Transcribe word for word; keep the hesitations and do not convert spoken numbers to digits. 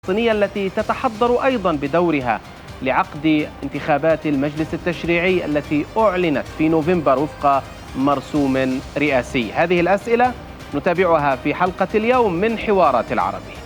الفلسطينية التي تتحضر أيضا بدورها لعقد انتخابات المجلس التشريعي التي أعلنت في نوفمبر وفق مرسوم رئاسي. هذه الأسئلة نتابعها في حلقة اليوم من حوارات العربي.